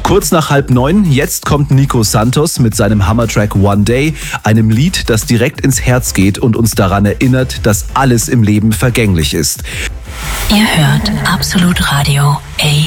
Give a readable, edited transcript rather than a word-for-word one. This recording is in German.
Kurz nach 8:30, jetzt kommt Nico Santos mit seinem Hammertrack One Day, einem Lied, das direkt ins Herz geht und uns daran erinnert, dass alles im Leben vergänglich ist. Ihr hört Absolut Radio A.